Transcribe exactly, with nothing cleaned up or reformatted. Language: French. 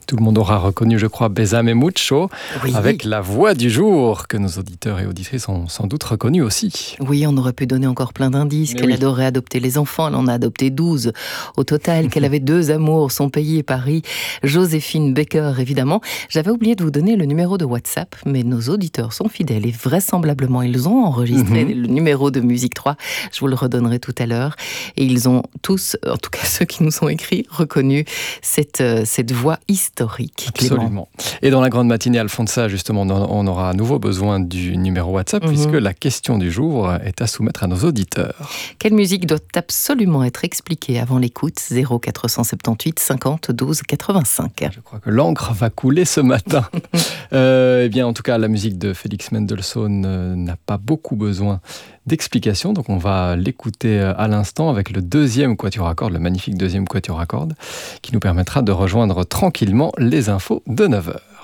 Tout le monde aura reconnu, je crois, Bésame Mucho, oui. avec la voix du jour, que nos auditeurs et auditrices ont sans doute reconnu aussi. Oui, on aurait pu donner encore plein d'indices, Mais qu'elle oui. adorait adopter les enfants, elle en a adopté douze au total, qu'elle avait deux amours, son pays et Paris, Joséphine Baker, évidemment. J'avais oublié de vous donner le numéro de WhatsApp, mais nos auditeurs sont fidèles et vraisemblablement, ils ont enregistré mm-hmm. le numéro de Musique trois. Je vous le redonnerai tout à l'heure. Et ils ont tous, en tout cas ceux qui nous ont écrit, reconnu cette, cette voix historique. Absolument. Clément. Et dans la grande matinée Alfonsa, justement, on aura à nouveau besoin du numéro WhatsApp, mm-hmm. puisque la question du jour est à soumettre à nos auditeurs. Quelle musique doit absolument être expliquée avant l'écoute? Zéro quatre cent soixante-dix cinquante douze quatre-vingt-cinq. Je crois que l'encre va couler ce matin. euh, eh bien, en tout cas, la musique de Félix Mendelssohn euh, n'a pas beaucoup besoin d'explications, donc on va l'écouter à l'instant avec le deuxième quatuor à cordes, le magnifique deuxième quatuor à cordes, qui nous permettra de rejoindre tranquillement les infos de neuf heures.